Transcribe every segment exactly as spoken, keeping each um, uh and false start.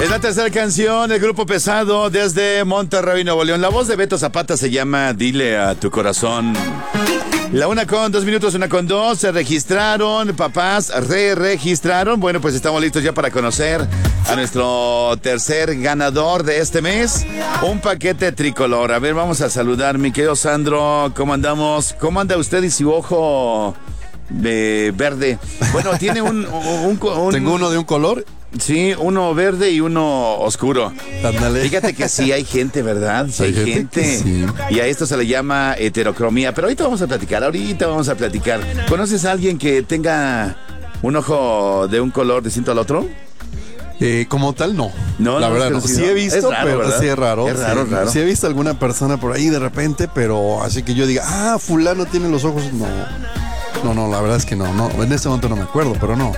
Es la tercera canción del Grupo Pesado desde Monterrey, Nuevo León. La voz de Beto Zapata se llama Dile a tu corazón. La una con dos minutos, una con dos. Se registraron, papás, re-registraron. Bueno, pues estamos listos ya para conocer a nuestro tercer ganador de este mes. Un paquete tricolor. A ver, vamos a saludar, mi querido Sandro. ¿Cómo andamos? ¿Cómo anda usted y su ojo de verde? Bueno, tiene un, un, un, un... Tengo uno de un color. Sí, uno verde y uno oscuro. Ándale. Fíjate que sí hay gente, ¿verdad? Sí hay, hay gente. gente. Sí. Y a esto se le llama heterocromía. Pero ahorita vamos a platicar, ahorita vamos a platicar. ¿Conoces a alguien que tenga un ojo de un color distinto al otro? Eh, como tal, no. No, la no, verdad, no. Sí he visto, raro, pero ¿verdad? sí es raro. Es raro, sí, raro. Sí he visto alguna persona por ahí de repente, pero así que yo diga, ah, fulano tiene los ojos, no. No, no, la verdad es que no, no. En este momento no me acuerdo, pero no.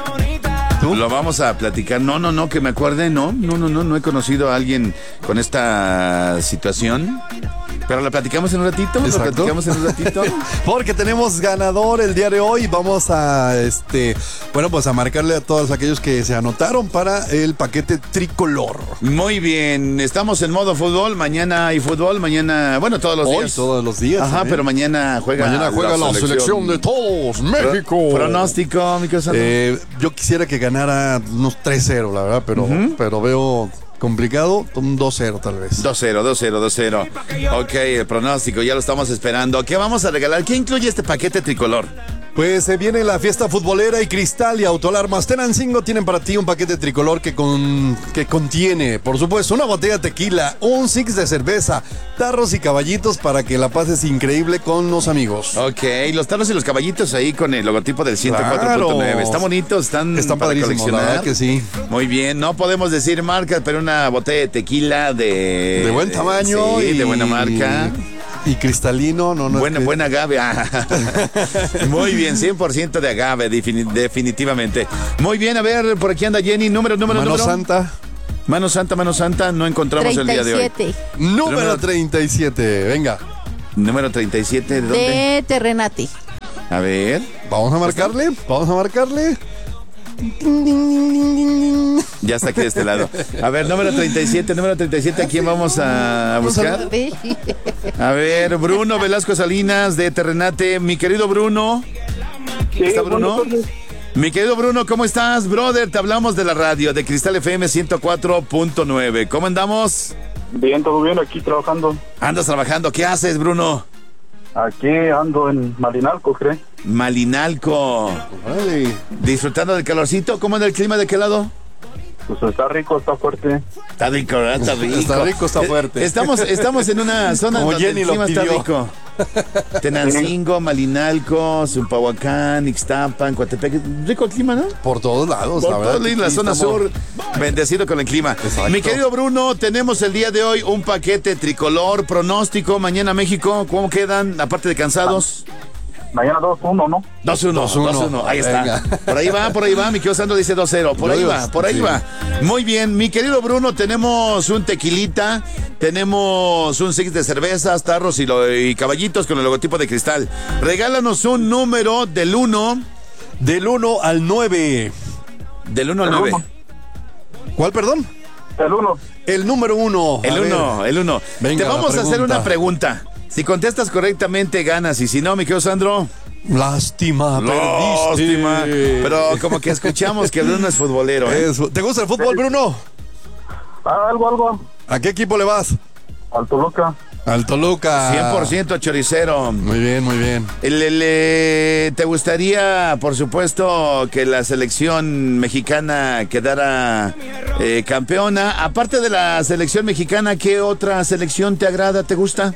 ¿Tú? Lo vamos a platicar. No, no, no, que me acuerde, no, no, no, no, no he conocido a alguien con esta situación. Pero la platicamos en un ratito. Exacto. Lo platicamos en un ratito. Porque tenemos ganador el día de hoy. Vamos a, este, bueno, pues a marcarle a todos aquellos que se anotaron para el paquete tricolor. Muy bien. Estamos en modo fútbol. Mañana hay fútbol. Mañana, bueno, todos los hoy, días. todos los días. Ajá, ¿eh? Pero mañana juega. Mañana juega la, la selección. selección de todos. México. Pro, pronóstico, mi cosa. Eh, yo quisiera que ganara unos tres cero, la verdad, pero, uh-huh. pero veo complicado, un dos cero tal vez. dos cero, dos cero, dos cero. Ok, el pronóstico, ya lo estamos esperando. ¿Qué vamos a regalar? ¿Qué incluye este paquete tricolor? Pues se viene la fiesta futbolera y Cristal y Autoalarmas Tenancingo tienen para ti un paquete tricolor que, con, que contiene, por supuesto, una botella de tequila, un six de cerveza, tarros y caballitos para que la pases increíble con los amigos. Ok, los tarros y los caballitos ahí con el logotipo del ciento cuatro punto nueve. Claro. Están bonitos, están, están para coleccionar. La verdad que sí. Muy bien, no podemos decir marcas, pero una botella de tequila de... De buen tamaño. Sí, y de buena marca. Y cristalino, no, no. Buena, es que... buena agave. Muy bien, cien por ciento de agave, definitivamente. Muy bien, a ver, por aquí anda Jenny. Número, número, Mano número. Santa. Mano Santa, Mano Santa, no encontramos treinta y siete. El día de hoy. Número, número treinta y siete, venga. Número treinta y siete, ¿de dónde? De Terrenati. A ver. Vamos a marcarle, vamos a marcarle. Ya está aquí de este lado. A ver, número treinta y siete, número treinta y siete, ¿a quién vamos a buscar? A ver, Bruno Velasco Salinas de Terrenate. Mi querido Bruno. Sí, ¿Está Bruno? Bueno, mi querido Bruno, ¿cómo estás, brother? Te hablamos de la radio, de Cristal F M ciento cuatro punto nueve. ¿Cómo andamos? Bien, todo bien, aquí trabajando. ¿Andas trabajando? ¿Qué haces, Bruno? Aquí ando en Malinalco, ¿cree? Malinalco. Ay. Disfrutando del calorcito. ¿Cómo anda el clima de qué lado? Pues está rico, está fuerte. Está rico, ¿verdad? Está rico. Está rico, está fuerte. Estamos, estamos en una zona como donde Jenny el clima lo está rico. Tenancingo, Malinalco, Zumpahuacán, Ixtapan, Coatepec. Rico el clima, ¿no? Por todos lados, Por la verdad. Por toda la zona estamos... sur, bendecido con el clima. Exacto. Mi querido Bruno, tenemos el día de hoy un paquete tricolor, pronóstico, mañana México. ¿Cómo quedan? Aparte de cansados. Mañana dos uno, ¿no? dos uno, dos uno, ahí Venga. está. Por ahí va, por ahí va. Mi querido Sandro dice dos cero. Por ahí va, por ahí sí. va. Muy bien, mi querido Bruno, tenemos un tequilita, tenemos un six de cervezas, tarros y, lo, y caballitos con el logotipo de Cristal. Regálanos un número del uno. Del uno al nueve. Del uno al El nueve. uno. ¿Cuál, perdón? El uno. El número uno. El A uno, ver. el uno. Venga, Te vamos la a hacer pregunta. una pregunta. Si contestas correctamente, ganas. Y si no, mi querido Sandro... Lástima, Lástima. perdiste. Pero como que escuchamos que Bruno es futbolero, ¿eh? Es- ¿Te gusta el fútbol, Bruno? Ah, algo, algo. ¿A qué equipo le vas? Al Toluca. Al Toluca. cien por ciento choricero. Muy bien, muy bien. El- el, eh, ¿Te gustaría, por supuesto, que la selección mexicana quedara eh, campeona? Aparte de la selección mexicana, ¿qué otra selección te agrada, te gusta?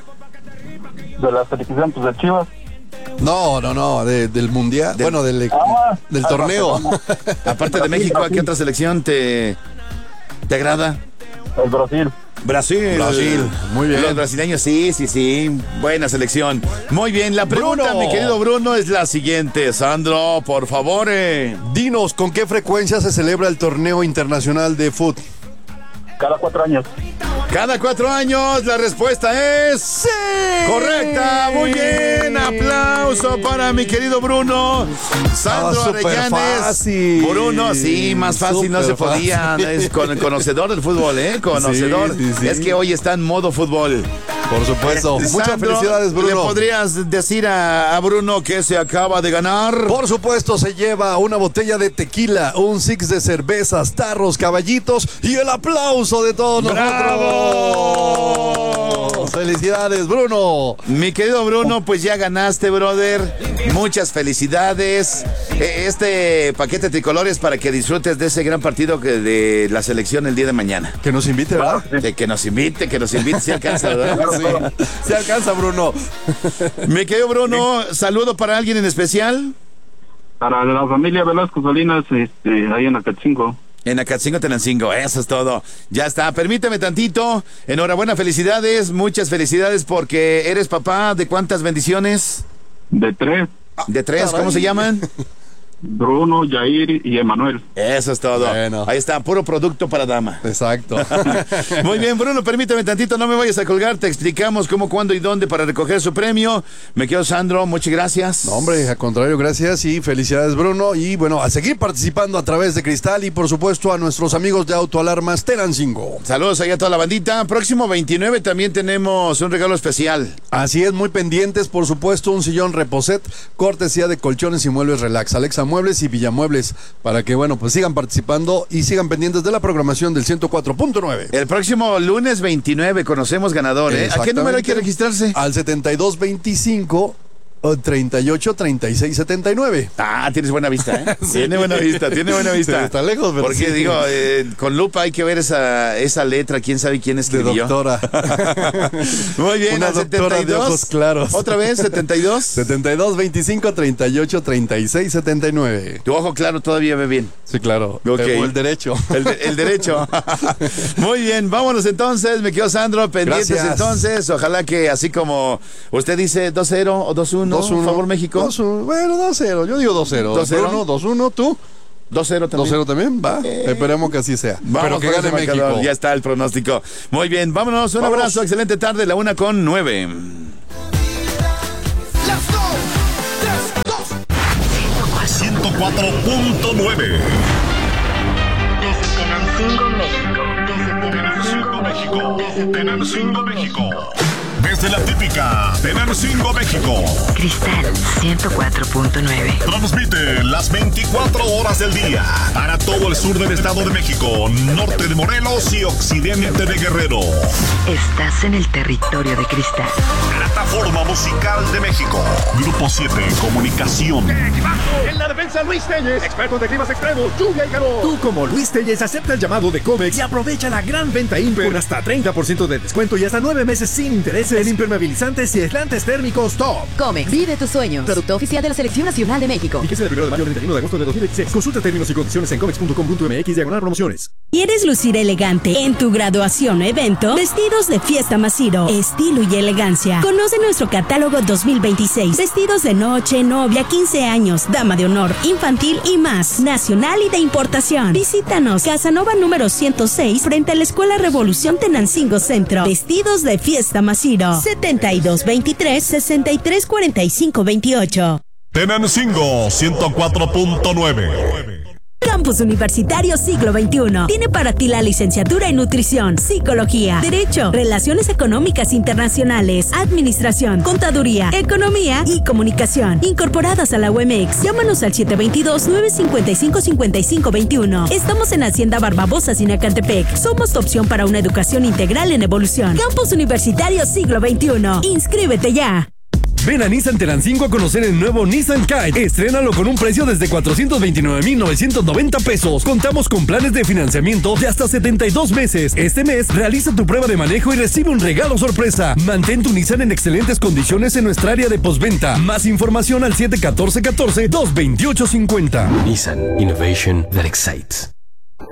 De la selección, pues, de Chivas. No, no, no, de- del mundial, De- bueno, del, Ah, del ah, torneo. Barcelona. Aparte de México, ¿a qué otra selección te, te agrada? El Brasil. Brasil. Brasil, muy bien. Los brasileños, sí, sí, sí. Buena selección. Muy bien, la pregunta, Bruno. mi querido Bruno, es la siguiente. Sandro, por favor. eh. Dinos, ¿con qué frecuencia se celebra el torneo internacional de fútbol? Cada cuatro años. Cada cuatro años, la respuesta es... ¡Sí! ¡Correcta! Muy bien. Aplauso para mi querido Bruno. Sandro Ah, súper Arellanes. fácil. Bruno, sí, más fácil no se Súper podía. fácil. Es con, conocedor del fútbol, ¿eh? Conocedor. Sí, sí, sí. Es que hoy está en modo fútbol. Por supuesto. Muchas Sandro, felicidades, Bruno. ¿Le podrías decir a, a Bruno que se acaba de ganar? Por supuesto, se lleva una botella de tequila, un six de cervezas, tarros, caballitos y el aplauso de todos ¡Bravo! nosotros. ¡Felicidades, Bruno! Mi querido Bruno, pues ya ganaste, brother. Muchas felicidades. Eh, Este paquete tricolor es para que disfrutes de ese gran partido que de la selección el día de mañana. Que nos invite, ¿verdad? De que nos invite, que nos invite, si alcanza, ¿verdad? Sí, se alcanza, Bruno. Mi querido Bruno, saludo para alguien en especial. Para la familia Velasco Salinas, este, ahí en Acatzingo. En Acatzingo, Tenancingo, eso es todo. Ya está, permíteme tantito. Enhorabuena, felicidades, muchas felicidades porque eres papá de cuántas bendiciones. De tres, De tres, Caray. ¿cómo se llaman? Bruno, Yair y Emanuel. Eso es todo. Bueno. Ahí está, puro producto para dama. Exacto. Muy bien, Bruno, permíteme tantito, no me vayas a colgar. Te explicamos cómo, cuándo y dónde para recoger su premio. Me quedo Sandro, muchas gracias. No, hombre, al contrario, gracias y felicidades, Bruno. Y bueno, a seguir participando a través de Cristal y por supuesto a nuestros amigos de Autoalarmas Tenancingo. Saludos allá a toda la bandita. Próximo veintinueve también tenemos un regalo especial. Así es, muy pendientes, por supuesto, un sillón Reposet, cortesía de Colchones y Muebles Relax, Alexa Muebles y Villamuebles, para que, bueno, pues sigan participando y sigan pendientes de la programación del ciento cuatro punto nueve. El próximo lunes veintinueve conocemos ganador, ¿eh? ¿A qué número hay que registrarse? Al setenta y dos veinticinco treinta y ocho treinta y seis setenta y nueve. Ah, tienes buena vista, ¿eh? Tiene buena vista, tiene buena vista. Sí, está lejos, pero Porque sí. digo, eh, con lupa hay que ver esa, esa letra, quién sabe quién De escribió. doctora. Muy bien, Una al doctora setenta y de dos. ojos claros. Otra vez, setenta y dos. setenta y dos veinticinco treinta y ocho treinta y seis setenta y nueve. Tu ojo claro todavía ve bien. Sí, claro. Ok. Eh, o el derecho. El, de- el derecho. Muy bien, vámonos entonces. Me quedo Sandro, pendientes Gracias. entonces. Ojalá que así como usted dice dos cero o dos uno, dos uno. favor México. dos uno. Bueno, dos cero. Yo digo dos cero. dos cero. Bruno, dos uno. ¿Tú? dos cero también. dos cero también. Va. Eh. Esperemos que así sea. Vamos Pero que con gane ese marcador. México. Ya está el pronóstico. Muy bien, vámonos. Un Vámonos. abrazo, excelente tarde, la una con nueve. ciento cuatro punto nueve. Desde Tenancingo, México. Desde Tenancingo, México. Tenancingo, México. Desde la típica Tenancingo, México. Cristal ciento cuatro punto nueve. Transmite las veinticuatro horas del día para todo el sur del Estado de México, norte de Morelos y occidente de Guerrero. Estás en el territorio de Cristal. Plataforma Musical de México. Grupo siete Comunicación. En la defensa, Luis Telles, experto de climas extremos, lluvia y calor. Tú, como Luis Telles, acepta el llamado de Comex y aprovecha la gran venta Imper con hasta treinta por ciento de descuento y hasta nueve meses sin intereses en impermeabilizantes y aislantes térmicos Top. Comex, vive tus sueños. Producto oficial de la Selección Nacional de México. Fíjese del primero de mayo al treinta y uno de agosto de dos mil veintiséis. Consulta términos y condiciones en comex punto com punto m x diagonal promociones. ¿Quieres lucir elegante en tu graduación o evento? Vestidos de Fiesta Masiro, estilo y elegancia. Conoce nuestro catálogo dos mil veintiséis. Vestidos de noche, novia, quince años, dama de honor, infantil y más. Nacional y de importación. Visítanos, Casanova número ciento seis, frente a la Escuela Revolución Tenancingo Centro. Vestidos de Fiesta Masiro. setenta y dos veintitrés, sesenta y tres cuarenta y cinco veintiocho. Tenancingo ciento cuatro punto nueve. Campus Universitario Siglo veintiuno. Tiene para ti la licenciatura en Nutrición, Psicología, Derecho, Relaciones Económicas Internacionales, Administración, Contaduría, Economía y Comunicación. Incorporadas a la U M X. Llámanos al siete dos dos, nueve cinco cinco, cinco cinco dos uno. Estamos en Hacienda Barbabosa, Sinacantepec. Somos tu opción para una educación integral en evolución. Campus Universitario Siglo veintiuno. Inscríbete ya. Ven a Nissan Tenancingo a conocer el nuevo Nissan Kite. Estrénalo con un precio desde cuatrocientos veintinueve mil novecientos noventa pesos. Contamos con planes de financiamiento de hasta setenta y dos meses. Este mes, realiza tu prueba de manejo y recibe un regalo sorpresa. Mantén tu Nissan en excelentes condiciones en nuestra área de postventa. Más información al siete uno cuatro uno cuatro, dos dos ocho cinco cero. Nissan Innovation that excites.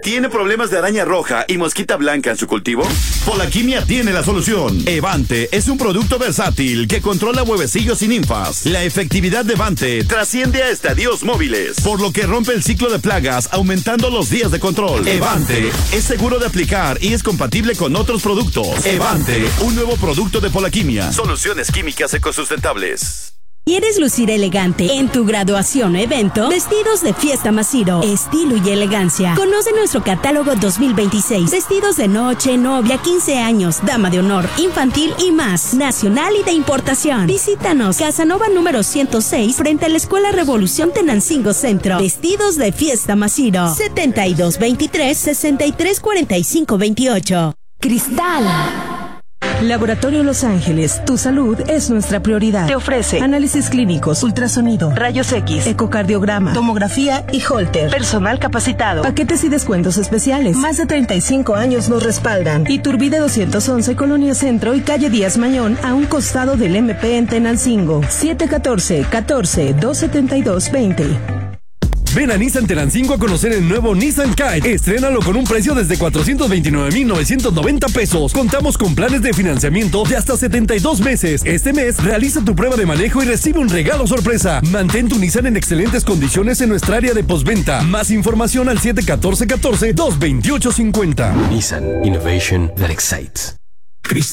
¿Tiene problemas de araña roja y mosquita blanca en su cultivo? Polaquimia tiene la solución. Evante es un producto versátil que controla huevecillos y ninfas. La efectividad de Evante trasciende a estadios móviles, por lo que rompe el ciclo de plagas, aumentando los días de control. Evante es seguro de aplicar y es compatible con otros productos. Evante, un nuevo producto de Polaquimia. Soluciones químicas ecosustentables. ¿Quieres lucir elegante en tu graduación o evento? Vestidos de Fiesta Masiro, estilo y elegancia. Conoce nuestro catálogo dos mil veintiséis. Vestidos de noche, novia, quince años, dama de honor, infantil y más. Nacional y de importación. Visítanos, Casanova número ciento seis, frente a la Escuela Revolución Tenancingo Centro. Vestidos de Fiesta Masiro. setenta y dos veintitrés, sesenta y tres cuarenta y cinco veintiocho. Cristal. Laboratorio Los Ángeles, tu salud es nuestra prioridad. Te ofrece análisis clínicos, ultrasonido, rayos X, ecocardiograma, tomografía y Holter. Personal capacitado. Paquetes y descuentos especiales. Más de treinta y cinco años nos respaldan. Iturbide doscientos once, Colonia Centro y calle Díaz Mañón, a un costado del M P en Tenancingo. siete uno cuatro, catorce, dos setenta y dos, veinte. Ven a Nissan Tenancingo a conocer el nuevo Nissan Kite. Estrénalo con un precio desde cuatrocientos veintinueve mil novecientos noventa pesos. Contamos con planes de financiamiento de hasta setenta y dos meses. Este mes realiza tu prueba de manejo y recibe un regalo sorpresa. Mantén tu Nissan en excelentes condiciones en nuestra área de postventa. Más información al siete uno cuatro, catorce, dos veintiocho cincuenta. Nissan Innovation that excites. Cristal.